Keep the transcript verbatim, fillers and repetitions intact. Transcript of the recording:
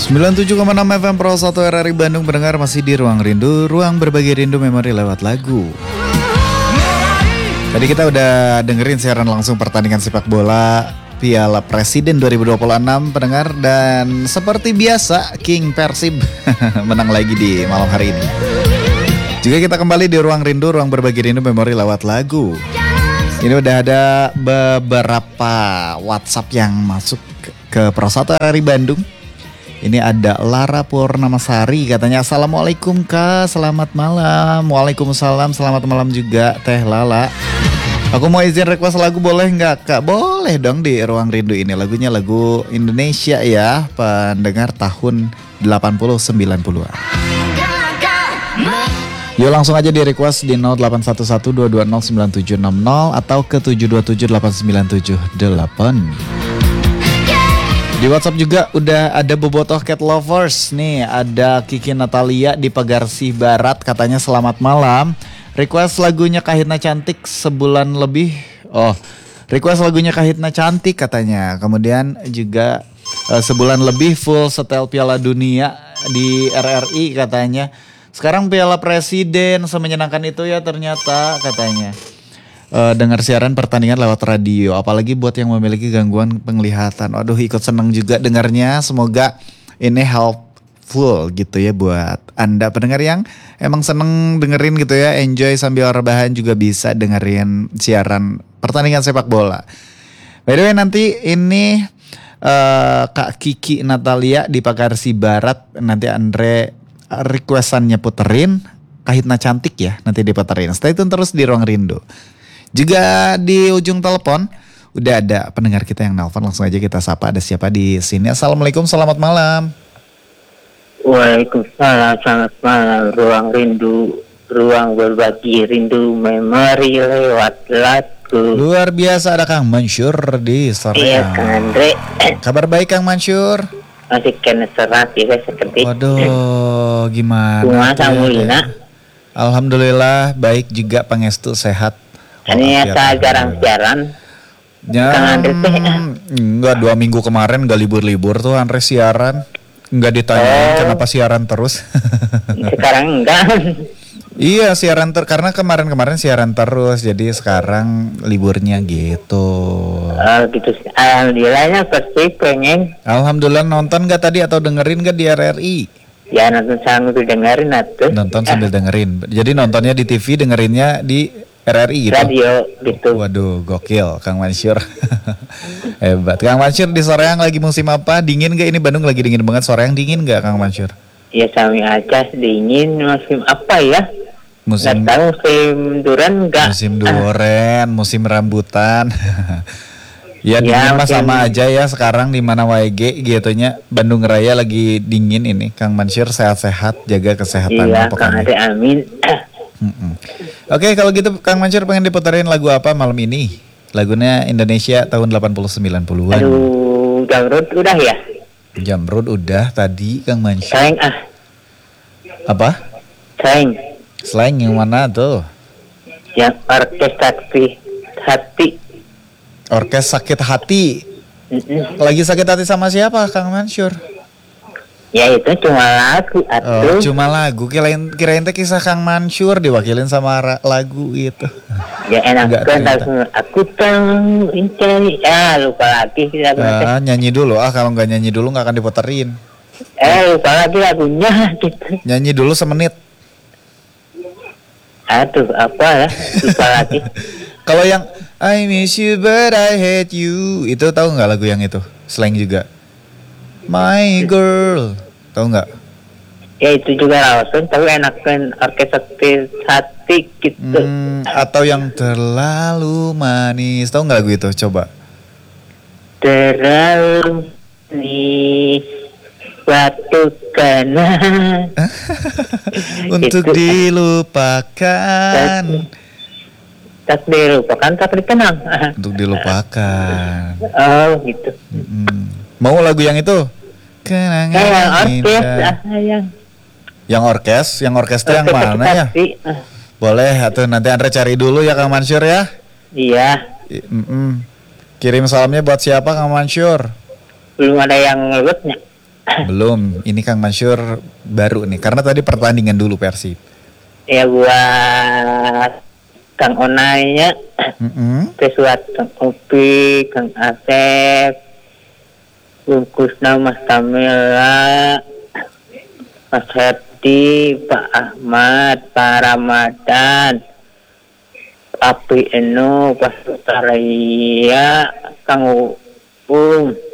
sembilan puluh tujuh koma enam F M Pro satu R R I Bandung, pendengar masih di Ruang Rindu, ruang berbagi rindu memori lewat lagu. Tadi kita udah dengerin siaran langsung pertandingan sepak bola Piala Presiden dua ribu dua puluh enam, pendengar, dan seperti biasa King Persib menang lagi di malam hari ini. Juga kita kembali di Ruang Rindu, ruang berbagi rindu memori lewat lagu. Ini udah ada beberapa WhatsApp yang masuk ke Pro satu R R I Bandung. Ini ada Lara Purnamasari, katanya Assalamualaikum Kak, selamat malam. Waalaikumsalam, selamat malam juga Teh Lala. Aku mau izin request lagu, boleh nggak Kak? Boleh dong, di Ruang Rindu ini lagunya lagu Indonesia ya, pendengar tahun delapan puluh sembilan puluhan. Yuk langsung aja di request di nol delapan satu satu dua dua nol sembilan tujuh enam nol atau ke tujuh dua tujuh delapan sembilan tujuh delapan. Di WhatsApp juga udah ada Bobotoh Cat Lovers. Nih ada Kiki Natalia di Pagarsih Barat, katanya selamat malam. Request lagunya Kahitna Cantik sebulan lebih. Oh, request lagunya Kahitna Cantik katanya. Kemudian juga uh, sebulan lebih full setel Piala Dunia di R R I katanya. Sekarang Piala Presiden semenyenangkan itu ya ternyata katanya. Uh, dengar siaran pertandingan lewat radio, apalagi buat yang memiliki gangguan penglihatan. Waduh, ikut seneng juga dengarnya. Semoga ini helpful gitu ya buat Anda pendengar yang emang seneng dengerin gitu ya, enjoy sambil rebahan juga bisa dengerin siaran pertandingan sepak bola. By the way, nanti ini uh, Kak Kiki Natalia di Pagarsih Barat, nanti Andre requestannya puterin Kahitna Cantik ya, nanti diputerin. Stay tune terus di Ruang Rindu. Juga di ujung telepon udah ada pendengar kita yang nelpon, langsung aja kita sapa. Ada siapa di sini? Assalamualaikum, selamat malam. Waalaikumsalam, selamat malam. Ruang Rindu, ruang berbagi rindu memori lewat lagu. Luar biasa, ada Kang Mansur di sore. Iya Kang Andre. Kabar baik Kang Mansur? Masih kena serat ya seperti. Waduh, gimana? Cuma Samulina. Alhamdulillah baik juga, pangestu sehat. Ini ya jarang siaran. Ya, enggak, dua minggu kemarin enggak libur-libur tuh Andre siaran. Enggak ditanyain oh. Kenapa siaran terus. Sekarang enggak. Iya siaran ter karena kemarin-kemarin siaran terus, jadi sekarang liburnya gitu. Oh gitu. Alhamdulillahnya pasti pengen. Alhamdulillah, nonton enggak tadi atau dengerin enggak di R R I? Ya nonton sambil dengerin atuh. Nonton sambil dengerin. Jadi nontonnya di T V, dengerinnya di R R I gitu. Radio gitu. Waduh, gokil Kang Mansur. Hebat. Kang Mansur di Soreang lagi musim apa? Dingin gak ini? Bandung lagi dingin banget. Soreang dingin gak Kang Mansur? Ya Sami Acas dingin. Musim apa ya? Musim Gak tahu, musim duren enggak? Musim duren, musim rambutan. Ya dingin ya, mah sama aja ya sekarang di mana W G gitunya. Bandung Raya lagi dingin ini. Kang Mansur sehat-sehat, jaga kesehatan. Iya, Kang Ade, amin. Mm-mm. Oke, kalau gitu Kang Mansur pengen diputerin lagu apa malam ini? Lagunya Indonesia tahun delapan puluh sembilan puluhan. Aduh, Jamrud udah ya? Jamrud udah tadi Kang Mansur. Selain ah. Apa? Selain. Selain yang mana tuh? Yang orkes sakit hati. Orkes sakit hati. Mm-mm. Lagi sakit hati sama siapa Kang Mansur? Ya itu cuma lagu atuh. Oh, cuma lagu. Kirain kirain teh kisah Kang Mansur diwakilin sama ra- lagu itu. Ya enak kan aku tahu mencari. Ah lupa lagi kita. Ah, nyanyi dulu. Ah kalau nggak nyanyi dulu nggak akan diputerin. Eh lupa lagi lagunya gitu. Nyanyi dulu semenit. Aduh apa ya? Lupa lagi. Kalau yang I miss you but I hate you, itu tahu nggak lagu yang itu? Slang juga. My girl, tahu nggak? Ya itu juga Lawson, tapi enakan orkes sakit hati gitu. Hmm, atau yang terlalu manis, tahu nggak lagu itu? Coba. Terlalu manis batu kanan untuk itu. Dilupakan. Tak dilupakan, tak dikenang. Untuk dilupakan. Oh gitu. Hmm. Mau lagu yang itu? Kenangan eh, yang orkes, ah, yang. Yang orkes, yang orkestra yang mana ya? Boleh, atau nanti Andre cari dulu ya Kang Mansur ya? Iya. Mm-mm. Kirim salamnya buat siapa Kang Mansur? Belum ada yang ngelutnya. Belum, ini Kang Masyur baru nih, karena tadi pertandingan dulu Persib. Ya buat Kang Onainya, Mm-mm. terus buat Kang Upi, Kang Asep, Bungkusna Mas Tamila, Mas Hati, Pak Ahmad, Pak Ramadan, Api Eno, Pak Sutaraya, Kang Uung,